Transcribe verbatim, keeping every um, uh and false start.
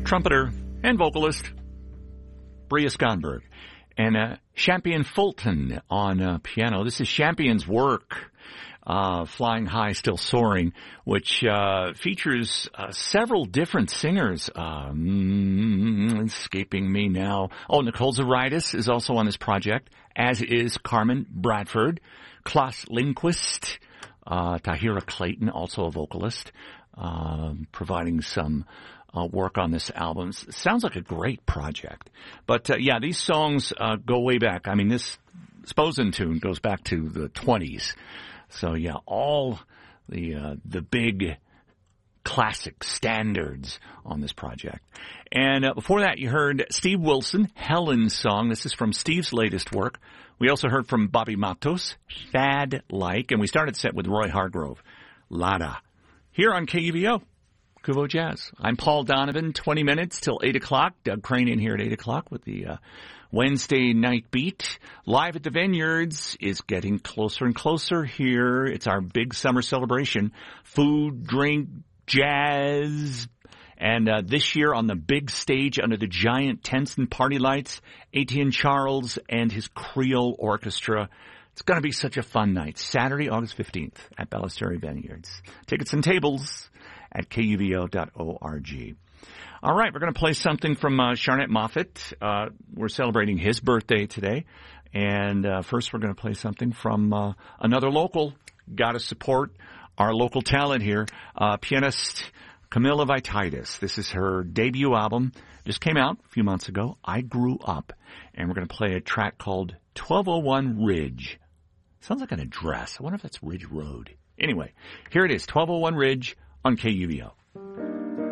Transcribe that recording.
trumpeter and vocalist Bria Skonberg, and uh, Champion Fulton on uh, piano. This is Champion's work, uh, Flying High, Still Soaring, which uh, features uh, several different singers. Uh, mm, escaping me now. Oh, Nicole Zaritis is also on this project, as is Carmen Bradford, Klaus Lindquist, uh, Tahira Clayton, also a vocalist, uh, providing some Uh, work on this album. Sounds like a great project. But, uh, yeah, these songs uh, go way back. I mean, this Sposen tune goes back to the twenties. So, yeah, all the uh, the big classic standards on this project. And uh, before that, you heard Steve Wilson, Helen's Song. This is from Steve's latest work. We also heard from Bobby Matos, Thad Like. And we started the set with Roy Hargrove, Lada, here on K U V O. Kuvo Jazz. I'm Paul Donovan, twenty minutes till eight o'clock. Doug Crane in here at eight o'clock with the uh, Wednesday night beat. Live at the Vineyards is getting closer and closer here. It's our big summer celebration. Food, drink, jazz. And uh, this year on the big stage under the giant tents and party lights, Etienne Charles and his Creole Orchestra. It's going to be such a fun night. Saturday, August fifteenth at Ballesteri Vineyards. Tickets and tables at K U V O dot org. All right, we're going to play something from uh, Sharnette Moffett. Uh, we're celebrating his birthday today. And uh, first we're going to play something from uh, another local. Got to support our local talent here, uh, pianist Camilla Vititis. This is her debut album. Just came out a few months ago, I Grew Up. And we're going to play a track called twelve oh one Ridge. Sounds like an address. I wonder if that's Ridge Road. Anyway, here it is, twelve oh one Ridge on K U V O.